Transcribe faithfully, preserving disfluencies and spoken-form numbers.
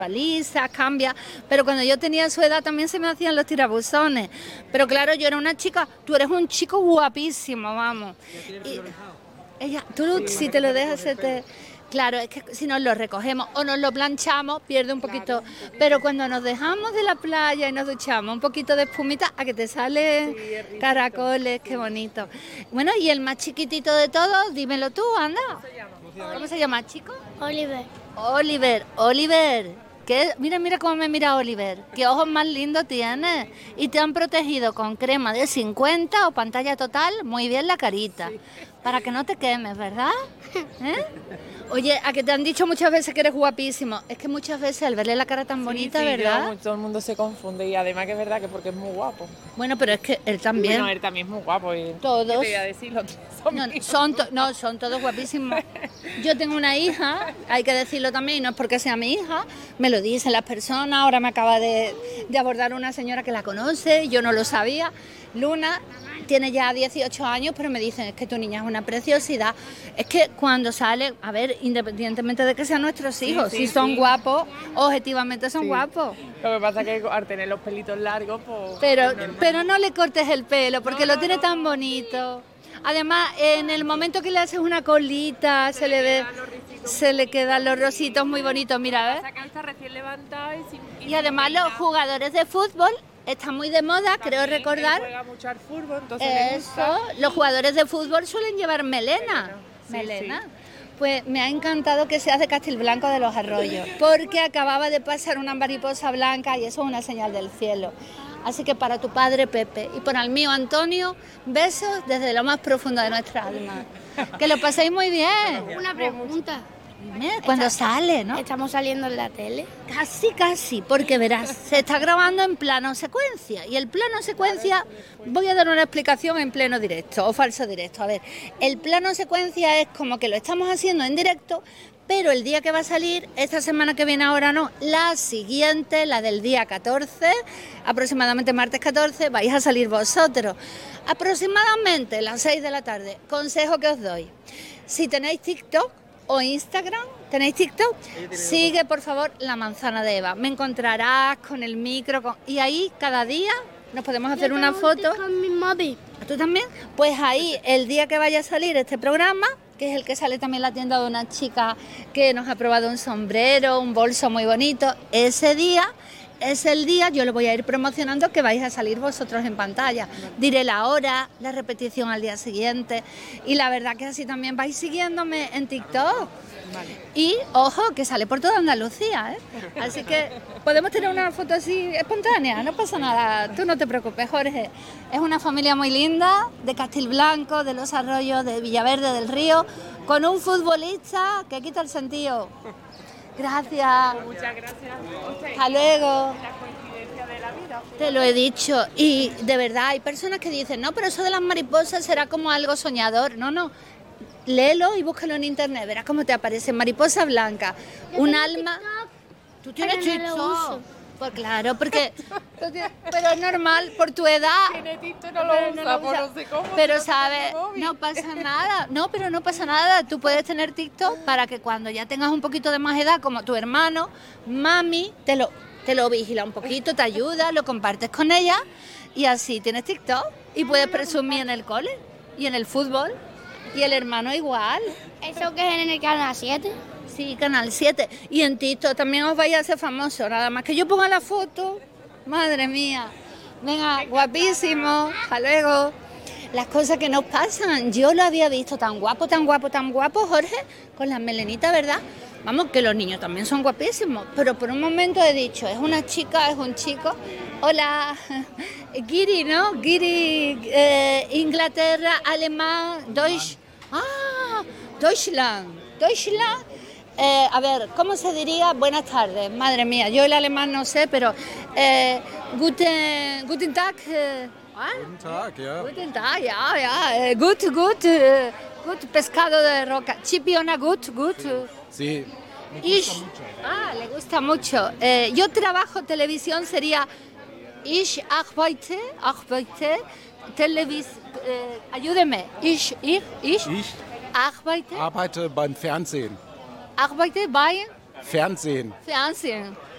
palizas, cambia, pero cuando yo tenía su edad también se me hacían los tirabuzones. Pero claro, yo era una chica, tú eres un chico guapísimo, vamos. Y ella, tú sí. Si te lo dejas, se te... Claro, es que si nos lo recogemos o nos lo planchamos, pierde un poquito. Claro, un poquito. Pero cuando nos dejamos de la playa y nos duchamos, un poquito de espumita, a que te salen sí, caracoles, qué bonito. Bueno, y el más chiquitito de todos, dímelo tú, anda. ¿Cómo se llama, ¿Cómo se llama chico? Oliver. Oliver, Oliver. ¿Qué? Mira, mira cómo me mira Oliver. Qué ojos más lindos tienes. Y te han protegido con crema de cincuenta o pantalla total, muy bien la carita. Sí. Para que no te quemes, ¿verdad? ¿Eh? Oye, a que te han dicho muchas veces que eres guapísimo. Es que muchas veces al verle la cara tan bonita, sí, sí, ¿verdad? Yo, todo el mundo se confunde y además que es verdad que porque es muy guapo. Bueno, pero es que él también. Bueno, él también es muy guapo. Y todos. ¿Qué te voy a decir? Los son no, son to no, son todos guapísimos. Yo tengo una hija, hay que decirlo también, y no es porque sea mi hija, me lo dicen las personas. Ahora me acaba de, de abordar una señora que la conoce, yo no lo sabía. Luna tiene ya dieciocho años, pero me dicen, es que tu niña es una preciosidad. Es que cuando sale, a ver, independientemente de que sean nuestros hijos, sí, sí, si son sí. guapos, objetivamente son sí. guapos. Lo que pasa es que al tener los pelitos largos, pues... Pero, pero no le cortes el pelo, porque no, lo tiene no, tan bonito. Además, en el momento que le haces una colita, se, se le ve... Se le quedan los rositos muy bonitos, mira, ¿ves? Está recién levantada y, sin, y, y además los jugadores de fútbol están muy de moda, también creo recordar. Juega mucho al fútbol, entonces eso, los jugadores de fútbol suelen llevar melena. Sí, melena. Sí. Pues me ha encantado que seas de Castilblanco de los Arroyos, porque acababa de pasar una mariposa blanca y eso es una señal del cielo. Así que para tu padre Pepe y para el mío Antonio, besos desde lo más profundo de nuestra alma. Que lo paséis muy bien. Una pregunta. Dime, cuando sale, ¿no? ¿Estamos saliendo en la tele? Casi, casi, porque verás, se está grabando en plano secuencia. Y el plano secuencia, voy a dar una explicación en pleno directo o falso directo. A ver, el plano secuencia es como que lo estamos haciendo en directo, pero el día que va a salir, esta semana que viene ahora no, la siguiente, la del día catorce, aproximadamente martes catorce, vais a salir vosotros. Aproximadamente las seis de la tarde. Consejo que os doy. Si tenéis TikTok o Instagram, ¿tenéis TikTok? Sigue por favor La Manzana de Eva. Me encontrarás con el micro con... y ahí cada día nos podemos hacer una foto. Con mi móvil. ¿Tú también? Pues ahí, el día que vaya a salir este programa, que es el que sale también en la tienda de una chica que nos ha probado un sombrero, un bolso muy bonito, ese día es el día, yo lo voy a ir promocionando, que vais a salir vosotros en pantalla. Diré la hora, la repetición al día siguiente, y la verdad que así también vais siguiéndome en TikTok. Vale. Y ojo, que sale por toda Andalucía, ¿eh? Así que podemos tener una foto así espontánea, no pasa nada, tú no te preocupes, Jorge. Es una familia muy linda, de Castilblanco, de Los Arroyos, de Villaverde del Río, con un futbolista que quita el sentido. Gracias. Muchas gracias. Hasta luego. La coincidencia de la vida. Te lo he dicho. Y de verdad, hay personas que dicen, no, pero eso de las mariposas será como algo soñador. No, no. Léelo y búscalo en internet. Verás cómo te aparece mariposa blanca. Un alma. TikTok, ¿Tú tienes pero no lo TikTok? uso. Pues claro, porque... Pero es normal, por tu edad. Tiene TikTok, no lo pero usa, no, lo pues usa. no sé cómo. Pero no sabes, no pasa nada. No, pero no pasa nada. Tú puedes tener TikTok para que cuando ya tengas un poquito de más edad, como tu hermano, mami, te lo, te lo vigila un poquito, te ayuda, lo compartes con ella y así tienes TikTok y puedes presumir en el cole y en el fútbol y el hermano igual. ¿Eso que es en el canal siete? Sí, Canal siete. Y en TikTok también os vais a hacer famosos. Nada más que yo ponga la foto. Madre mía. Venga, guapísimo. Hasta luego. Las cosas que nos pasan. Yo lo había visto tan guapo, tan guapo, tan guapo, Jorge, con las melenitas, ¿verdad? Vamos, que los niños también son guapísimos. Pero por un momento he dicho, es una chica, es un chico. Hola. Giri, ¿no? Giri, eh, Inglaterra, alemán, Deutsch. Ah, Deutschland. Deutschland. Eh, a ver, ¿cómo se diría? Buenas tardes, madre mía, yo el alemán no sé, pero eh, guten, guten Tag. Eh, Guten Tag, ja. Guten Tag, ja, ja. Eh, gut, gut, eh, gut, pescado de roca. Chipiona, gut, gut. Sí, me gusta Ich, mucho. ah, le gusta mucho. Eh, yo trabajo televisión, sería ich arbeite, arbeite, televis, eh, ayúdeme. Ich, ich, ich, Ich arbeite, arbeite beim Fernsehen. arbeite bei Fernsehen. Fernsehen.